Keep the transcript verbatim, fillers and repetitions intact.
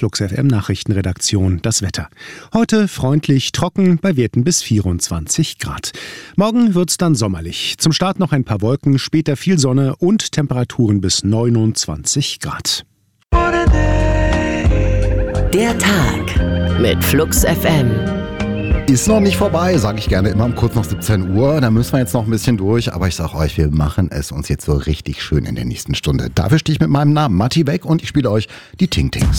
Flux F M Nachrichtenredaktion das Wetter. Heute freundlich trocken bei Werten bis vierundzwanzig Grad. Morgen wird's dann sommerlich. Zum Start noch ein paar Wolken, später viel Sonne und Temperaturen bis neunundzwanzig Grad. Der Tag mit Flux F M. Ist noch nicht vorbei, sage ich gerne immer um kurz nach siebzehn Uhr. Da müssen wir jetzt noch ein bisschen durch. Aber ich sage euch, wir machen es uns jetzt so richtig schön in der nächsten Stunde. Dafür stehe ich mit meinem Namen Matti weg und ich spiele euch die Ting Tings.